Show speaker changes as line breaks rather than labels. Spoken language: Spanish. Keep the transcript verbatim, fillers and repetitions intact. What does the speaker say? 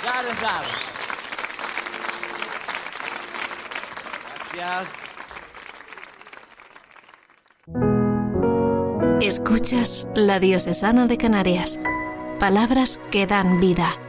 God is love. Gracias.
Escuchas La Diocesana de Canarias. Palabras que dan vida.